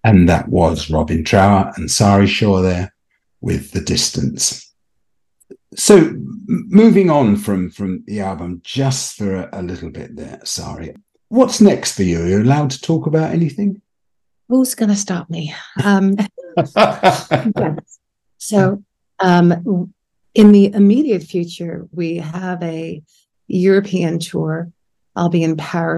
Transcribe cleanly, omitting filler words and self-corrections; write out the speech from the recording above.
And that was Robin Trower and Sari Shaw there with The Distance. So moving on from the album just for a little bit there, Sari, what's next for you? Are you allowed to talk about anything? Who's going to stop me? Yes. So in the immediate future, we have a European tour. I'll be in Paris